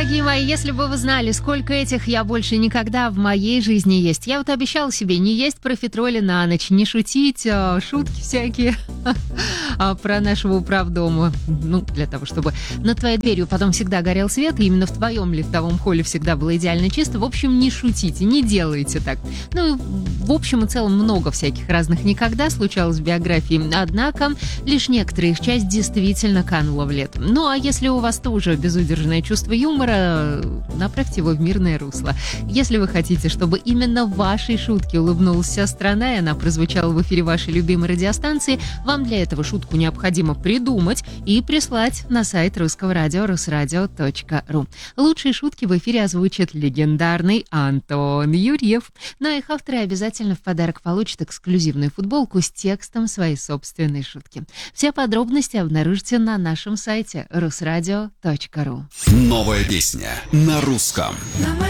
Дорогие мои, если бы вы знали, сколько этих «я больше никогда» в моей жизни есть. Я вот обещала себе не есть профитроли на ночь, не шутить, шутки всякие про нашего управдома. Ну, для того, чтобы над твоей дверью потом всегда горел свет, и именно в твоем лифтовом холле всегда было идеально чисто. В общем, не шутите, не делайте так. Ну, в общем и целом, много всяких разных «никогда» случалось в биографии. Однако, лишь некоторые их часть действительно канула в лету. Ну, а если у вас тоже безудержное чувство юмора, направьте его в мирное русло. Если вы хотите, чтобы именно в вашей шутке улыбнулась вся страна, и она прозвучала в эфире вашей любимой радиостанции, вам для этого шутку необходимо придумать и прислать на сайт русского радио rusradio.ru. Лучшие шутки в эфире озвучит легендарный Антон Юрьев. Но их авторы обязательно в подарок получат эксклюзивную футболку с текстом своей собственной шутки. Все подробности обнаружите на нашем сайте rusradio.ru. Новая песня на русском.